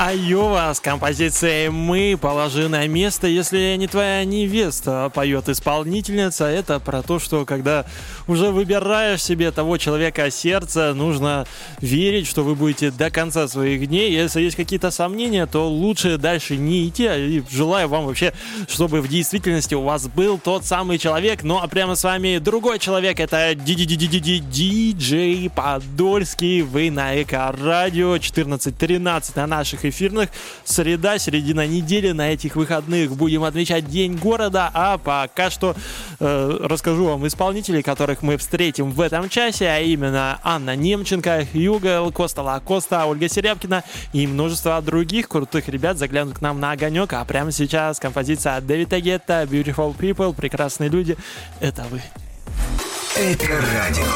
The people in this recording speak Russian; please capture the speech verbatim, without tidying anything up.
Айова с композицией «Мы» положи на место, если не твоя невеста, поет исполнительница. Это про то, что когда уже выбираешь себе того человека сердца, нужно верить, что вы будете до конца своих дней. Если есть какие-то сомнения, то лучше дальше не идти. И желаю вам вообще, чтобы в действительности у вас был тот самый человек. Ну а прямо с вами другой человек. Это диджей Подольский. Вы на Эко-радио четырнадцать тринадцать на наших эфирных. Среда, середина недели. На этих выходных будем отмечать День города. А пока что э, расскажу вам исполнителей, которых мы встретим в этом часе. А именно Анна Немченко, Югел, Коста Лакоста, Ольга Серябкина и множество других крутых ребят заглянут к нам на огонек. А прямо сейчас композиция от Дэвида Гетта «Beautiful People». Прекрасные люди. Это вы. Эко-радио.